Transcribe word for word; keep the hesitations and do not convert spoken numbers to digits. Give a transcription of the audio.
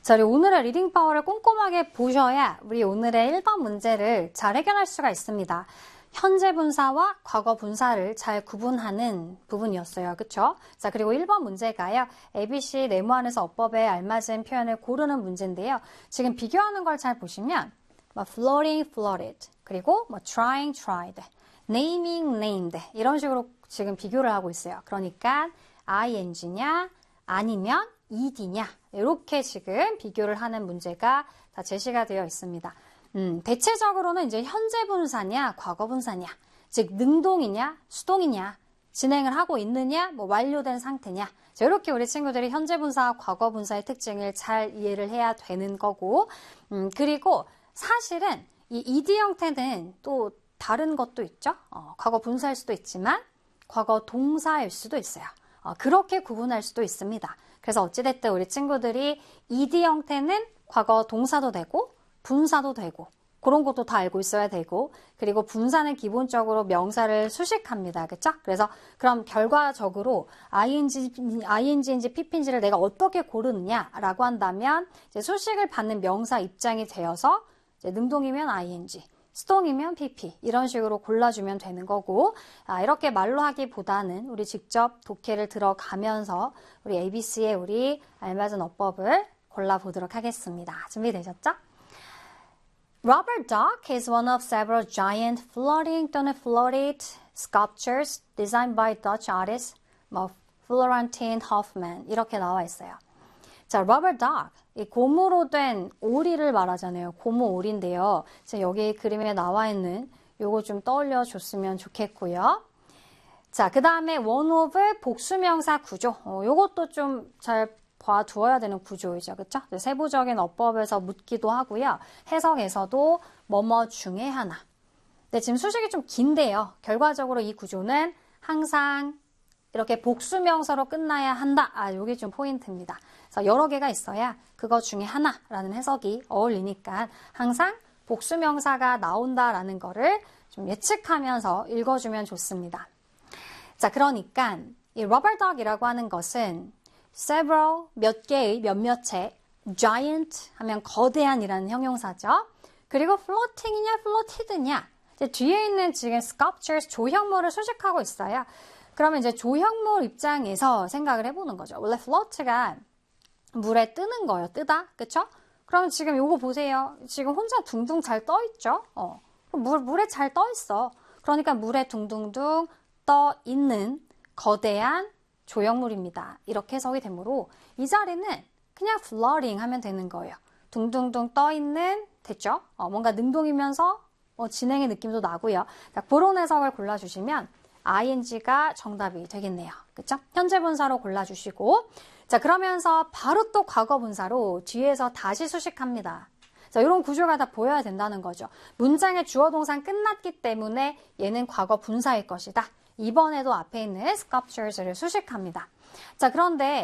자, 우리 오늘의 리딩 파워를 꼼꼼하게 보셔야 우리 오늘의 일 번 문제를 잘 해결할 수가 있습니다. 현재 분사와 과거 분사를 잘 구분하는 부분이었어요. 그쵸? 자, 그리고 일 번 문제가요. 에이비씨 네모안에서 어법에 알맞은 표현을 고르는 문제인데요. 지금 비교하는 걸 잘 보시면 뭐 floating, floated, 그리고 뭐 trying, tried, naming, named 이런 식으로 지금 비교를 하고 있어요. 그러니까 ing냐 아니면 ed냐 이렇게 지금 비교를 하는 문제가 다 제시가 되어 있습니다. 음, 대체적으로는 이제 현재 분사냐, 과거 분사냐, 즉 능동이냐, 수동이냐, 진행을 하고 있느냐, 뭐 완료된 상태냐. 자, 이렇게 우리 친구들이 현재 분사와 과거 분사의 특징을 잘 이해를 해야 되는 거고, 음, 그리고 사실은 이 ed 형태는 또 다른 것도 있죠. 어, 과거 분사일 수도 있지만 과거 동사일 수도 있어요. 어, 그렇게 구분할 수도 있습니다. 그래서 어찌됐든 우리 친구들이 ed 형태는 과거 동사도 되고 분사도 되고 그런 것도 다 알고 있어야 되고 그리고 분사는 기본적으로 명사를 수식합니다. 그렇죠? 그래서 그럼 결과적으로 ing, ing인지 pp인지를 내가 어떻게 고르느냐라고 한다면 이제 수식을 받는 명사 입장이 되어서 이제 능동이면 ing, 수동이면 pp 이런 식으로 골라주면 되는 거고 아, 이렇게 말로 하기보다는 우리 직접 독해를 들어가면서 우리 에이비씨의 우리 알맞은 어법을 골라보도록 하겠습니다. 준비되셨죠? Rubber duck is one of several giant floating 또는 floated sculptures designed by Dutch artist 뭐 Florentine Hofmann 이렇게 나와 있어요. 자, rubber duck, 이 고무로 된 오리를 말하잖아요. 고무 오리인데요. 자, 여기 그림에 나와 있는 요거 좀 떠올려 줬으면 좋겠고요. 자, 그 다음에 one of 복수명사 구조. 어, 요것도 좀 잘 봐두어야 되는 구조이죠. 그쵸? 세부적인 어법에서 묻기도 하고요. 해석에서도 뭐뭐 중에 하나. 근데 지금 수식이 좀 긴데요. 결과적으로 이 구조는 항상 이렇게 복수명사로 끝나야 한다. 아, 요게 좀 포인트입니다. 그래서 여러 개가 있어야 그거 중에 하나라는 해석이 어울리니까 항상 복수명사가 나온다라는 거를 좀 예측하면서 읽어주면 좋습니다. 자, 그러니까 이 rubber duck이라고 하는 것은 several, 몇 개의, 몇몇의, giant 하면 거대한이라는 형용사죠. 그리고 floating이냐, floated냐. 이제 뒤에 있는 지금 sculptures, 조형물을 수식하고 있어요. 그러면 이제 조형물 입장에서 생각을 해보는 거죠. 원래 float가 물에 뜨는 거예요. 뜨다. 그쵸? 그러면 지금 요거 보세요. 지금 혼자 둥둥 잘 떠 있죠? 어. 물, 물에 잘 떠 있어. 그러니까 물에 둥둥둥 떠 있는 거대한 조형물입니다. 이렇게 해석이 되므로 이 자리는 그냥 floating 하면 되는 거예요. 둥둥둥 떠 있는, 됐죠? 어, 뭔가 능동이면서 어, 진행의 느낌도 나고요. 자, 그런 해석을 골라주시면 ing가 정답이 되겠네요. 그쵸? 현재 분사로 골라주시고 자, 그러면서 바로 또 과거 분사로 뒤에서 다시 수식합니다. 자, 이런 구조가 다 보여야 된다는 거죠. 문장의 주어 동사 끝났기 때문에 얘는 과거 분사일 것이다. 이번에도 앞에 있는 sculptures를 수식합니다. 자, 그런데